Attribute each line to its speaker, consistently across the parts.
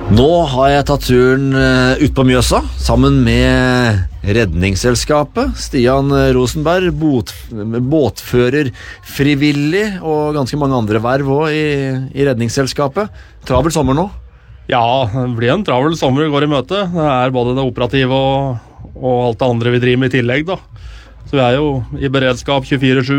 Speaker 1: Nå har jeg tatt turen ut på Mjøsa sammen med Redningsselskapet. Stian Rosenberg, båtfører frivillig og ganske mange andre verv også i Redningsselskapet. Travel sommer nå?
Speaker 2: Ja, det blir en travel sommer går i møte. Det både det operative og alt det andre vi driver med i tillegg da. Så vi jo i beredskap 24/7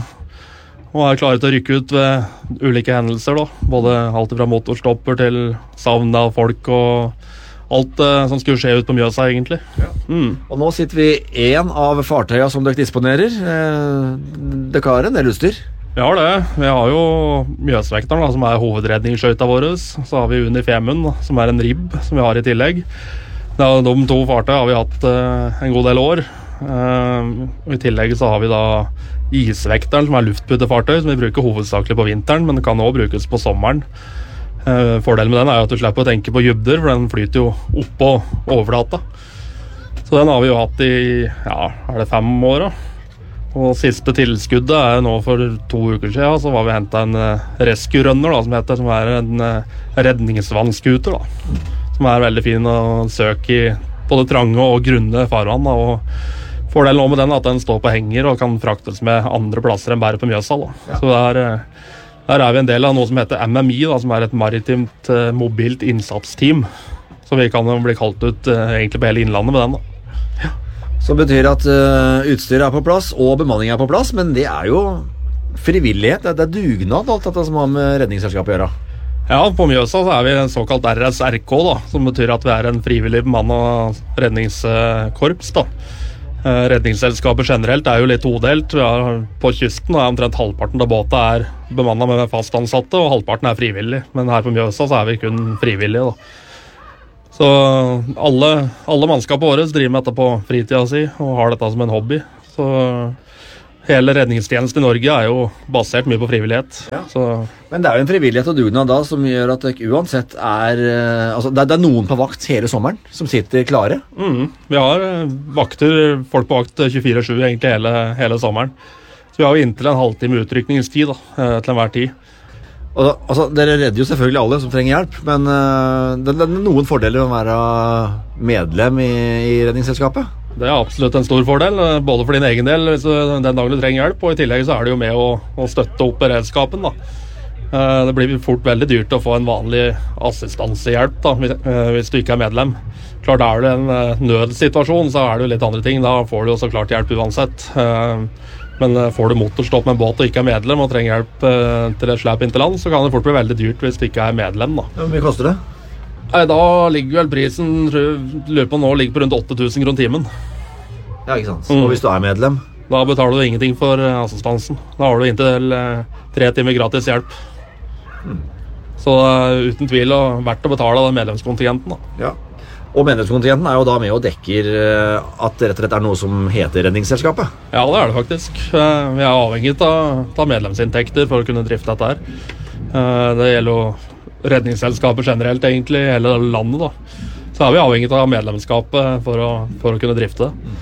Speaker 2: og klare til å rykke ut ved ulike hendelser da. Både alt fra motorstopper til savn av folk og alt som skulle skje ut på Mjøsa egentlig.
Speaker 1: Ja. Og nå sitter vi i en av fartøyene som dere disponerer. Dere har en del utstyr?
Speaker 2: Vi har det. Vi har jo Mjøsvekteren da, som hovedredningsskøyta våre. Så har vi Uni Femund, som en ribb som vi har i tillegg. De to fartøy har vi hatt en god del år. I tillegg så har vi da Isvekteren, som luftputtefartøy, som vi bruker hovedsakelig på vinteren, men det kan også brukes på sommeren. Fordelen med den jo at du slipper å tenke på dybder, for den flyter jo opp på overflata. Så den har vi jo hatt i, det 5 år da. Og siste tilskuddet nå for 2 uker siden, så var vi hentet en rescue runner da, som en redningsvannskuter da. Som veldig fin å søke i både trange og grunne farvann da, og fordelen også med den at den står på henger og kan fraktes med andre plasser enn bare på Mjøsa da. Ja. Så der vi en del av noe som heter MMI da, som et maritimt mobilt innsatsteam. Så vi kan bli kalt ut egentlig på hele innlandet med den da.
Speaker 1: Ja. Så betyr at utstyret på plass og bemanning på plass, men det jo frivillighet, det dugnad alt dette som har med Redningsselskapet å gjøre.
Speaker 2: Ja, på Mjøsa så vi en såkalt RSRK da, som betyr at vi en frivillig bemannet redningskorps da. Redningsselskapet generelt jo litt todelt. På kysten omtrent halvparten av båten bemannet med fast ansatte, og halvparten frivillig. Men her på Mjøsa så vi kun frivillige da. Så alle mannskapet våre driver med dette på fritida si, og har dette som en hobby. Så hele redningstjenesten i Norge jo basert mye på frivillighet. Ja.
Speaker 1: Men det jo en frivillighet og dugnad da som gjør at det uansett altså det noen på vakt hele sommeren som sitter klare?
Speaker 2: Vi har folk på vakt 24/7 egentlig hele sommeren. Så vi har jo inntil en halvtime utrykningstid da, til enhver tid.
Speaker 1: Og altså, dere redder jo selvfølgelig alle som trenger hjelp, men det noen fordeler med å være medlem i Redningsselskapet?
Speaker 2: Det absolutt en stor fordel, både for din egen del den dagen du trenger hjelp, og i tillegg så det jo med å støtte opp beredskapen da. Det blir fort veldig dyrt å få en vanlig assistansehjelp da, hvis du ikke medlem. Klart det en nødsituasjon, så det jo litt andre ting, da får du jo så klart hjelp uansett. Men får du motorstopp med en båt og ikke medlem og trenger hjelp til et slep inn til land, så kan det fort bli veldig dyrt hvis du ikke medlem da.
Speaker 1: Hvor mye koster det?
Speaker 2: Da ligger vel prisen, lurer på nå, ligger på rundt 8.000 kroner timen.
Speaker 1: Ja, ikke sant. Og hvis du medlem?
Speaker 2: Da betaler du ingenting for assistansen. Da har du inntil 3 timer gratis hjelp. Så uten tvil verdt å betale den medlemskontingenten da.
Speaker 1: Ja. Og medlemskontingenten jo da med og dekker at det rett og slett noe som heter Redningsselskapet?
Speaker 2: Ja, det det faktisk. Vi avhengig av medlemsinntekter for å kunne drifte dette her. Det gjelder jo Redningsselskapet generelt egentlig i hele landet da. Så vi avhengig av medlemskapet for å kunne drifte det.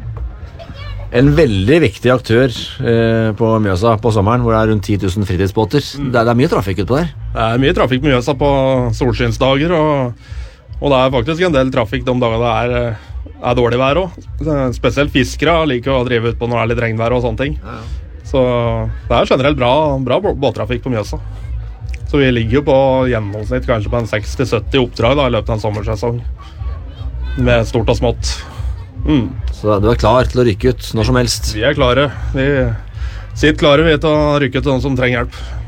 Speaker 1: En veldig viktig aktør på Mjøsa på sommeren, hvor det rundt 10 000 fritidsbåter. Det mye trafikk ut på der?
Speaker 2: Det mye trafikk på Mjøsa på solskinnsdager, og det faktisk en del trafikk de dagene det dårlig vær også. Spesielt fiskere liker å drive ut på når det litt regnvær og sånne ting. Ja. Så det generelt bra båttrafikk på Mjøsa. Så vi ligger jo på gjennomsnitt kanskje på en 60-70 oppdrag da, i løpet av en sommersesong. Med stort og smått.
Speaker 1: Så du klar til å rykke ut når som helst?
Speaker 2: Vi klare. Vi sitter klare til å rykke ut til noen som trenger hjelp.